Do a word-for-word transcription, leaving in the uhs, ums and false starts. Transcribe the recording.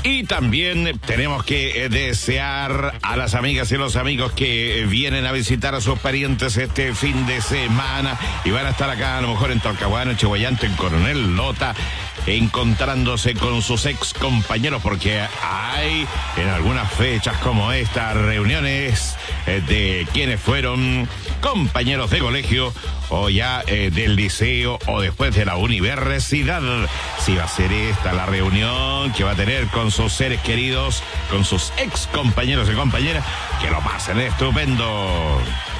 Y también tenemos que desear a las amigas y los amigos que vienen a visitar a sus parientes este fin de semana y van a estar acá a lo mejor en Talcahuano, en Chihuayante, en Coronel Lota, encontrándose con sus ex compañeros, porque hay en algunas fechas como esta reuniones de quienes fueron compañeros de colegio o ya eh, del liceo o después de la universidad. Si va a ser esta la reunión que va a tener con sus seres queridos, con sus ex compañeros y compañeras, que lo pasen estupendo.